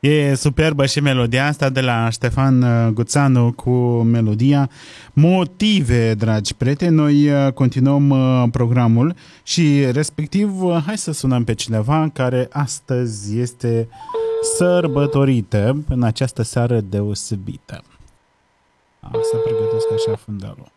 E superbă și melodia asta de la Ștefan Guțanu cu melodia Motive, dragi prieteni. Noi continuăm programul și respectiv hai să sunăm pe cineva care astăzi este sărbătorită în această seară deosebită. Să pregătesc așa fundalul.